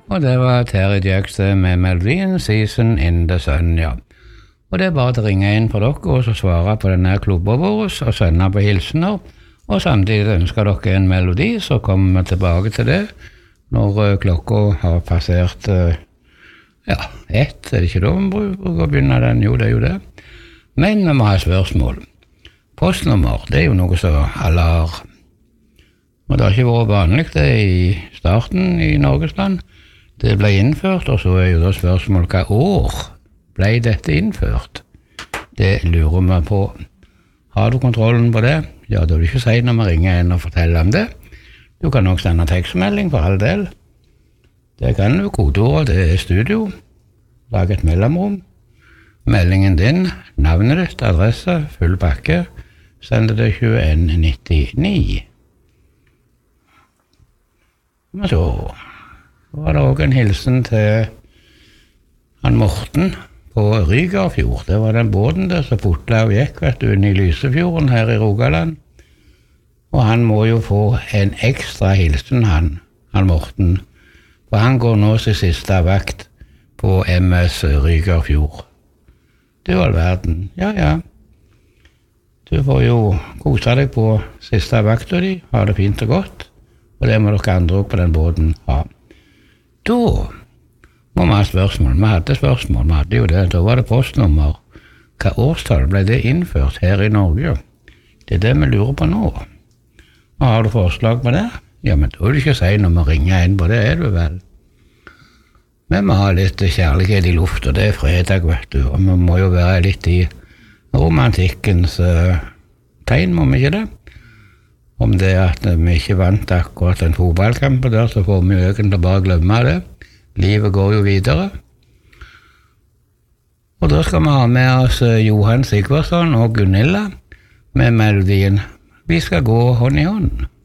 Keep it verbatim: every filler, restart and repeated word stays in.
Og det var Terry Jacks med melodien Season in the Sun, ja. Og det er bare til å ringe inn for dere og så svare på denne klubben vår og sende på hilsener. Og samtidig ønsker dere en melodi, så kommer vi tilbake til det når uh, klokka har passert uh, ja, ett, er det ikke da vi bruker å begynne den? Jo, det er jo det. Men vi må ha spørsmål. Postnummer, det er jo noe som alle har. Og det har ikke vært vanlig det i starten i Norges land. Det ble innført, og så er jo da spørsmål hva år ble dette innført? Det lurer vi på. Har du kontrollen på det? Ja, da vil du ikke si når vi ringer inn og forteller om det. Du kan også sende tekstmelding for all del. Det kan du, kodeordet, det er studio. Lag et mellomrom. Meldingen din, navnet ditt, adresse, full pakke. Send det til tjueen nittini. Men så var det også en hilsen til han Morten på Rygarfjord. Det var den båten der som putla og gikk, vet du, inn i Lysefjorden her i Rogaland. Og han må jo få en ekstra hilsen, han, han Morten. For han går nå sin siste vakt på M S Rygarfjord. Det var all verden. Ja, ja. Du får jo kose deg på siste vakta di, ha det fint og godt. Og det må dere andre også på den båten ha. Da må vi ha spørsmål. Vi hadde spørsmål, vi hadde jo det. Da var det postnummer. Hva årstall ble det innført her i Norge? Det er det vi lurer på nå. Og har du forslag på det? Ja, men da vil du ikke si når vi ringer inn på det, er du vel? Men vi har litt kjærlighet i luft, og det er fredag, vet du. Og vi må jo være litt i romantikkens uh, tegn, må vi ikke det? Om det at vi ikke vant akkurat en fotballkamp der, så får vi jo egentlig bare glemme det. Livet går jo videre. Og da skal vi ha med oss Johan Sigvardsson og Gunilla med melodien Vi skal gå hånd i hånd.